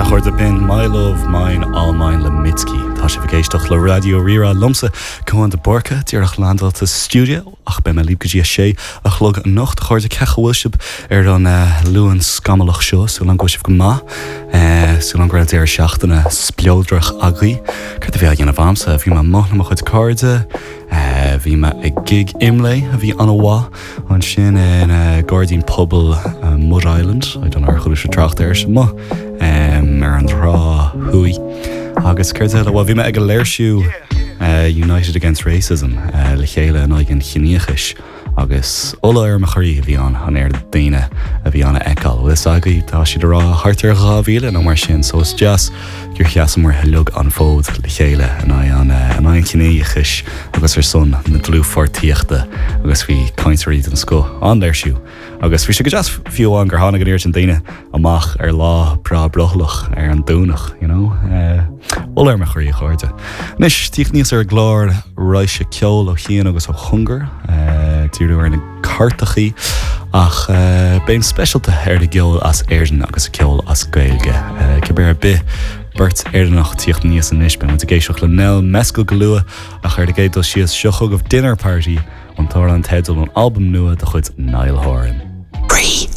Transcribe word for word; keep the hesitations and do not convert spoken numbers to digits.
chuir de bin My Love Mine All Mine le Mitski. Tá sé bhgéisteach le radio rira lumsa chuin de borca tíarach landalta studio ach be me líbgadí sé a chlog nocht chuir de cechahilsib ar an luúan scamalach seo sú lang goisih go má sú lang raibh ar seachtainna spliodrach agaí chuir a bheith gana bhamsa bhí me mána chuid cardide bhí me ag gig imlé a bhí an bhá an sin in Guardian Pobl Mud Island I don ar chuir se tracht ar sem má ar an rá hui agus chuirte le bhí me ag go léirsú United Against Racism le chéile an aigen chiníochis agus ola ar me choirí bhí an an air daine a bhí anna eáil is agaí tá siad rá hartar gáhíle nó mar sin so is jazz gur cheas mar heilug an fód le chéile an an an an chiníochis agus ar son na dlú fortíochta agus bhí caiinteí an sco an léirsú agus bhí sé go jazz fiú an gur hána go dtíir an daine amach ar lá bra brochlach ar an dúnach you know ola ar me choirí chuirte nis tíoch níos ar glár roiise ceol ó chéan agus ó chungar tíú ar na cartachaí ach béim specialta ar de geol as airdan agus a ceol as gailge cebir ar bith burt airdanach tíocht níos an ispin mu a géisioach le nel mescail go lua a chuir de géadal sios seochog of dinner party an tá an tedal an album nua de chuid Niall Horan. Breathe.